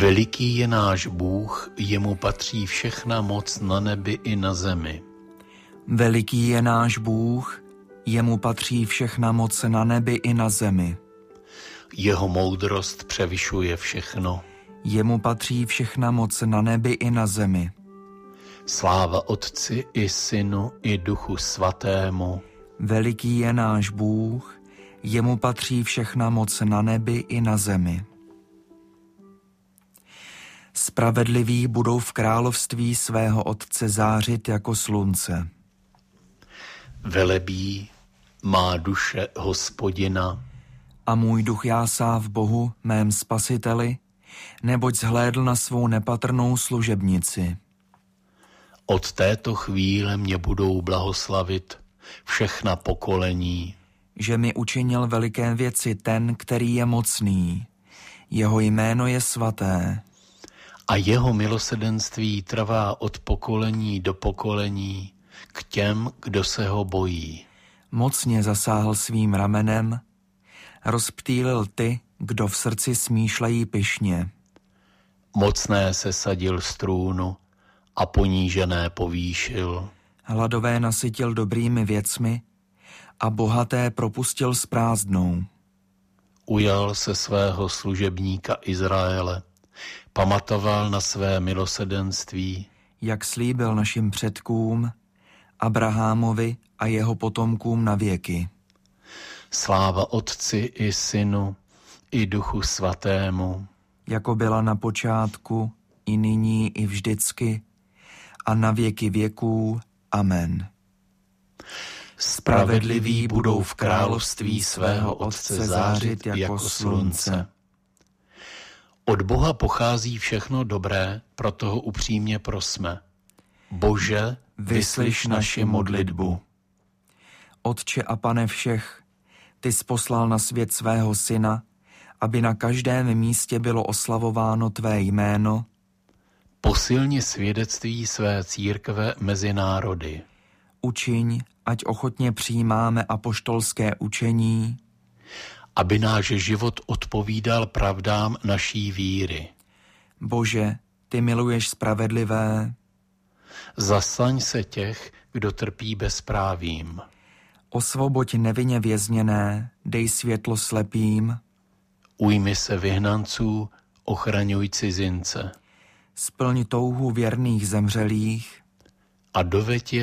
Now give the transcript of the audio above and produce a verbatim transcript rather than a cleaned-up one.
Veliký je náš Bůh, jemu patří všechna moc na nebi i na zemi. Veliký je náš Bůh, jemu patří všechna moc na nebi i na zemi. Jeho moudrost převyšuje všechno. Jemu patří všechna moc na nebi i na zemi. Sláva Otci i Synu i Duchu Svatému. Veliký je náš Bůh, jemu patří všechna moc na nebi i na zemi. Spravedliví budou v království svého Otce zářit jako slunce. Velebí má duše Hospodina. A můj duch jásá v Bohu, mém Spasiteli, neboť zhlédl na svou nepatrnou služebnici. Od této chvíle mě budou blahoslavit všechna pokolení. Že mi učinil veliké věci ten, který je mocný. Jeho jméno je svaté. A jeho milosedenství trvá od pokolení do pokolení k těm, kdo se ho bojí. Mocně zasáhl svým ramenem, rozptýlil ty, kdo v srdci smýšlejí pyšně. Mocné se sadil z trůnu a ponížené povýšil. Hladové nasytil dobrými věcmi a bohaté propustil s prázdnou. Ujal se svého služebníka Izraele, pamatoval na své milosedenství, jak slíbil našim předkům, Abrahamovi a jeho potomkům na věky. Sláva Otci i Synu i Duchu Svatému, jako byla na počátku, i nyní, i vždycky, a na věky věků. Amen. Spravedliví budou v království svého Otce zářit jako slunce. Od Boha pochází všechno dobré, proto ho upřímně prosme. Bože, vyslyš naši modlitbu. Otče a Pane všech, ty jsi poslal na svět svého Syna, aby na každém místě bylo oslavováno tvé jméno. Posilni svědectví své církve mezi národy. Učiň, ať ochotně přijímáme apoštolské učení, aby náš život odpovídal pravdám naší víry. Bože, ty miluješ spravedlivé. Zasaň se těch, kdo trpí bezprávím. Osvoboď nevinně vězněné, dej světlo slepým. Ujmi se vyhnanců, ochraňuj cizince. Splň touhu věrných zemřelých a doveď je